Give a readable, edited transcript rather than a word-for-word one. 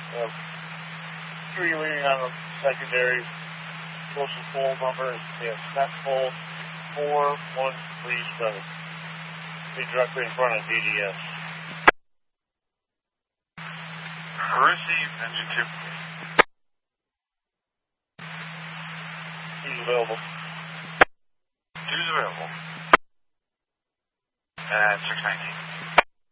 Tree leaning on the secondary. Postal pole number is snap pole 4137. Be directly in front of DDS. Receive, engine 2. Who's available? 2's available. At 619.